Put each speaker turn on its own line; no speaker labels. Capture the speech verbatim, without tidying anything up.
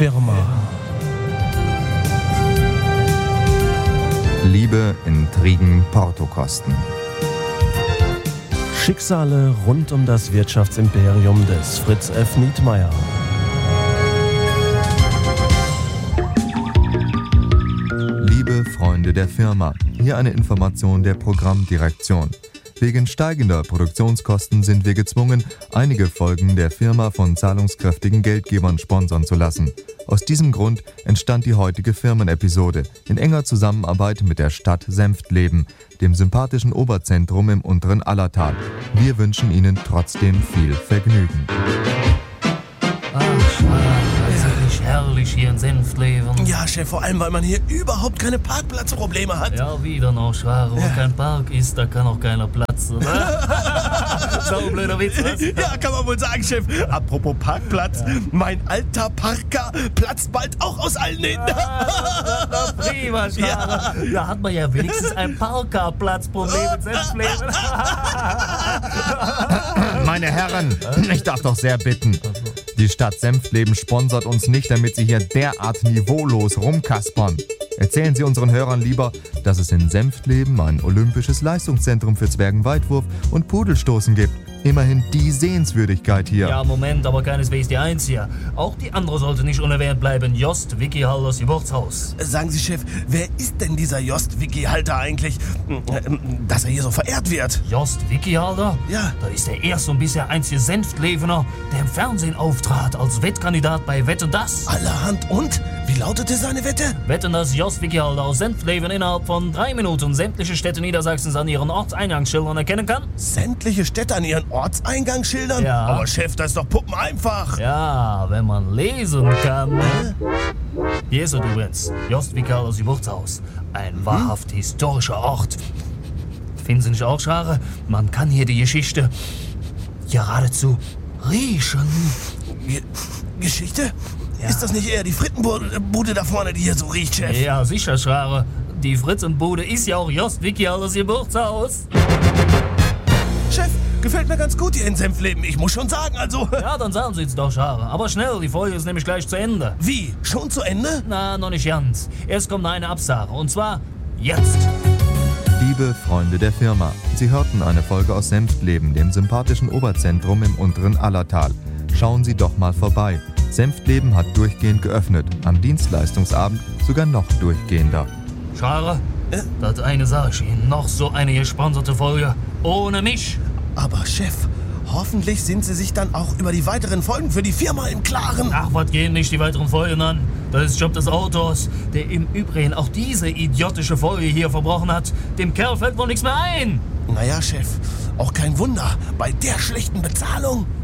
Firma.
Liebe, Intrigen, Portokosten.
Schicksale rund um das Wirtschaftsimperium des Fritz F. Nietmeyer.
Liebe Freunde der Firma, hier eine Information der Programmdirektion. Wegen steigender Produktionskosten sind wir gezwungen, einige Folgen der Firma von zahlungskräftigen Geldgebern sponsern zu lassen. Aus diesem Grund entstand die heutige Firmenepisode in enger Zusammenarbeit mit der Stadt Senftleben, dem sympathischen Oberzentrum im unteren Allertal. Wir wünschen Ihnen trotzdem viel Vergnügen.
Ach, ist das nicht herrlich hier in Senftleben?
Ja, Chef, vor allem, weil man hier überhaupt keine Parkplatzprobleme hat.
Ja, wieder noch, Schware. Wo
Ja.
kein Park ist, da kann auch keiner platzen, ne? So ein blöder Witz, was?
Ja, kann man wohl sagen, Chef. Apropos Parkplatz, mein alter Parker platzt bald auch aus allen Nähten.
Na, prima, Schware. Ja. Da hat man ja wenigstens ein Parkerplatzproblem in Senftleben.
Meine Herren, ich darf doch sehr bitten. Die Stadt Senftleben sponsert uns nicht, damit sie hier derart niveaulos rumkaspern. Erzählen Sie unseren Hörern lieber, dass es in Senftleben ein olympisches Leistungszentrum für Zwergenweitwurf und Pudelstoßen gibt. Immerhin die Sehenswürdigkeit hier.
Ja, Moment, aber keineswegs die einzige. Auch die andere sollte nicht unerwähnt bleiben. Jost Wicki-Halders Geburtshaus.
Sagen Sie, Chef, wer ist denn dieser Jost Wicki-Halter eigentlich, dass er hier so verehrt wird?
Jost Wicki-Halder?
Ja.
Da ist der erste und bisher einzige Senftlevener, der im Fernsehen auftrat als Wettkandidat bei Wetten, dass.
Allerhand und? Wie lautete seine Wette?
Wetten, dass Jost Wicki-Halder aus Senftleven innerhalb von drei Minuten sämtliche Städte Niedersachsens an ihren Ortseingangsschildern erkennen kann?
Sämtliche Städte an ihren Ortseingangsschildern?
Ja.
Aber Chef, das ist doch puppeneinfach.
Ja, wenn man lesen kann. Ne? Hier ist er übrigens, Jost Wicki-Halders Geburtshaus. Ein wahrhaft historischer Ort. Finden Sie nicht auch, Schare? Man kann hier die Geschichte geradezu riechen.
Ge Geschichte?
Ja.
Ist das nicht eher die Frittenbude da vorne, die hier so riecht, Chef?
Ja, sicher, Schare. Die Fritzenbude ist ja auch Jost Wicki-Halders Geburtshaus.
Chef, gefällt mir ganz gut hier in Senftleben. Ich muss schon sagen, also...
Ja, dann sagen Sie es doch, Schare. Aber schnell, die Folge ist nämlich gleich zu Ende.
Wie? Schon zu Ende?
Na, noch nicht ganz. Erst kommt noch eine Absage. Und zwar jetzt.
Liebe Freunde der Firma, Sie hörten eine Folge aus Senftleben, dem sympathischen Oberzentrum im unteren Allertal. Schauen Sie doch mal vorbei. Senftleben hat durchgehend geöffnet, am Dienstleistungsabend sogar noch durchgehender.
Schare,
Äh?
das eine sage ich Ihnen. Noch so eine gesponserte Folge. Ohne mich.
Aber Chef, hoffentlich sind Sie sich dann auch über die weiteren Folgen für die Firma im Klaren.
Ach, was gehen nicht die weiteren Folgen an? Das ist Job des Autors, der im Übrigen auch diese idiotische Folge hier verbrochen hat. Dem Kerl fällt wohl nichts mehr ein.
Naja, Chef, auch kein Wunder, bei der schlechten Bezahlung.